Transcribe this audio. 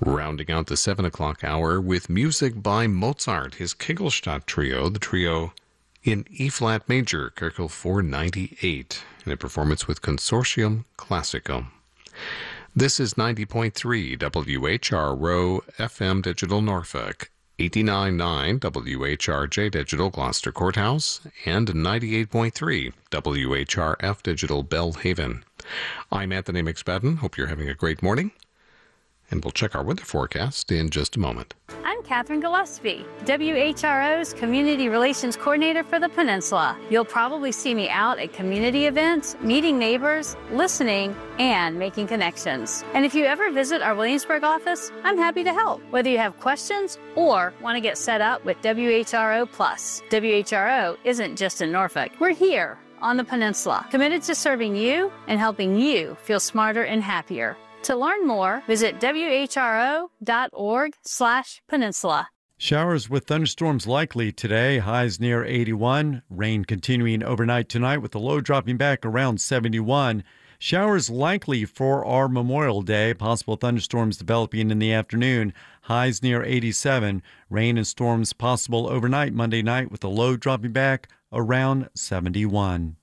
Rounding out the 7 o'clock hour with music by Mozart, his Kegelstadt Trio, the trio in E-flat major, Köchel 498, in a performance with Consortium Classico. This is 90.3 WHRO FM Digital Norfolk, 89.9 WHRJ Digital Gloucester Courthouse, and 98.3 WHRF Digital Belhaven. I'm Anthony McSpadden. Hope you're having a great morning. And we'll check our weather forecast in just a moment. I'm Catherine Gillespie, WHRO's Community Relations Coordinator for the Peninsula. You'll probably see me out at community events, meeting neighbors, listening, and making connections. And if you ever visit our Williamsburg office, I'm happy to help, whether you have questions or want to get set up with WHRO Plus. WHRO isn't just in Norfolk. We're here on the Peninsula, committed to serving you and helping you feel smarter and happier. To learn more, visit whro.org/peninsula. Showers with thunderstorms likely today, highs near 81. Rain continuing overnight tonight with the low dropping back around 71. Showers likely for our Memorial Day. Possible thunderstorms developing in the afternoon. Highs near 87. Rain and storms possible overnight Monday night with the low dropping back around 71.